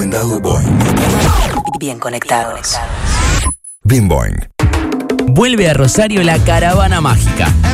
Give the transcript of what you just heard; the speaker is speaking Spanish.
Recomendado Boing. Bien conectados. Bien Boing. Vuelve a Rosario la Caravana Mágica.